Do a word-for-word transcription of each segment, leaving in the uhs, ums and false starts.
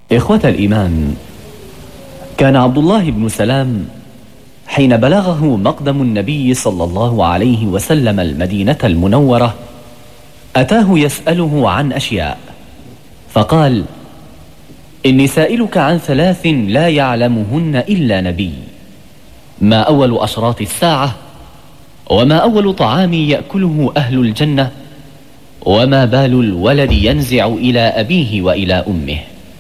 إخوة الإيمان، كان عبد الله بن سلام حين بلغه مقدم النبي صلى الله عليه وسلم المدينة المنورة أتاه يسأله عن أشياء، فقال: إني سائلك عن ثلاث لا يعلمهن إلا نبي: ما أول أشراط الساعة؟ وما أول طعام يأكله أهل الجنة؟ وما بال الولد ينزع إلى أبيه وإلى أمه؟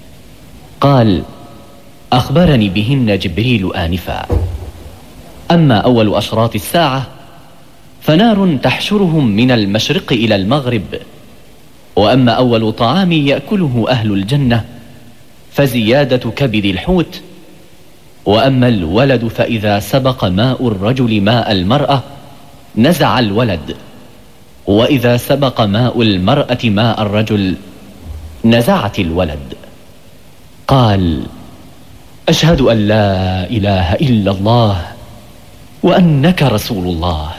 قال: أخبرني بهن جبريل آنفا. أما أول أشراط الساعة فنار تحشرهم من المشرق إلى المغرب. وأما أول طعام يأكله أهل الجنة فزيادة كبد الحوت. وأما الولد فإذا سبق ماء الرجل ماء المرأة نزع الولد، وإذا سبق ماء المرأة ماء الرجل نزعت الولد. قال: أشهد أن لا إله إلا الله وأنك رسول الله.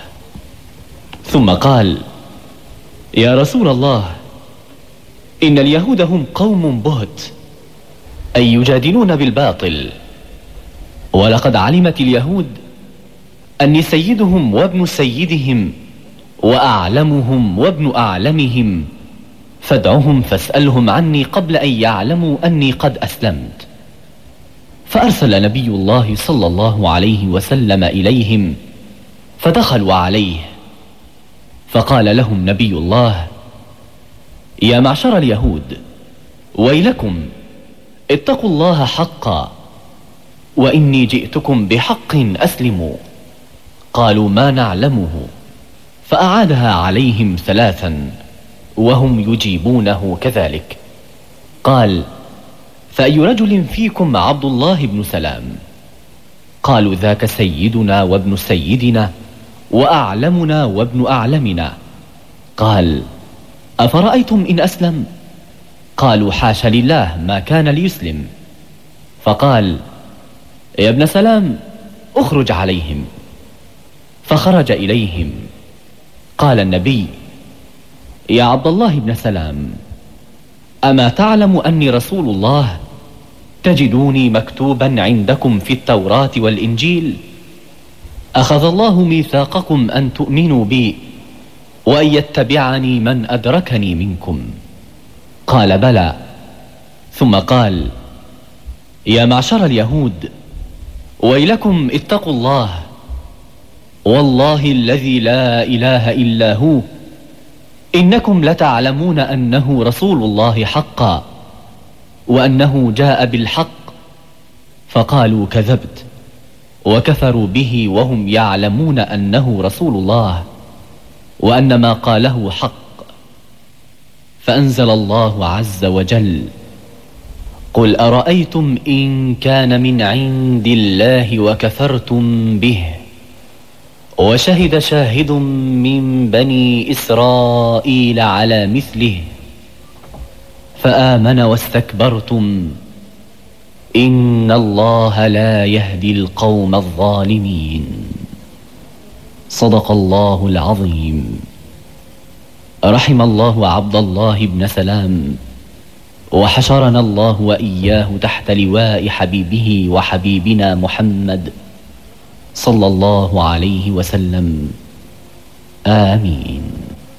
ثم قال: يا رسول الله، إن اليهود هم قوم بهت، أي يجادلون بالباطل، ولقد علمت اليهود أني سيدهم وابن سيدهم وأعلمهم وابن أعلمهم، فادعهم فاسألهم عني قبل أن يعلموا أني قد أسلمت. فأرسل نبي الله صلى الله عليه وسلم إليهم فدخلوا عليه، فقال لهم نبي الله: يا معشر اليهود، ويلكم، اتقوا الله حقا، وإني جئتكم بحق أسلموا. قالوا: ما نعلمه. فأعادها عليهم ثلاثا وهم يجيبونه كذلك. قال: فأي رجل فيكم عبد الله بن سلام؟ قالوا: ذاك سيدنا وابن سيدنا وأعلمنا وابن أعلمنا. قال: أفرأيتم إن أسلم؟ قالوا: حاش لله، ما كان ليسلم. فقال: يا ابن سلام، اخرج عليهم. فخرج إليهم. قال النبي: يا عبد الله بن سلام، أما تعلم أني رسول الله؟ تجدوني مكتوبا عندكم في التوراة والإنجيل. أخذ الله ميثاقكم أن تؤمنوا بي وأن يتبعني من أدركني منكم. قال: بلى. ثم قال: يا معشر اليهود، ويلكم، اتقوا الله، والله الذي لا إله إلا هو، إنكم لتعلمون أنه رسول الله حقا، وأنه جاء بالحق. فقالوا: كذبت، وكفروا به وهم يعلمون أنه رسول الله وأن ما قاله حق. فأنزل الله عز وجل: قل أرأيتم إن كان من عند الله وكفرتم به وشهد شاهد من بني إسرائيل على مثله فآمن واستكبرتم إن الله لا يهدي القوم الظالمين. صدق الله العظيم. رحم الله عبد الله بن سلام، وحشرنا الله وإياه تحت لواء حبيبه وحبيبنا محمد صلى الله عليه وسلم. آمين.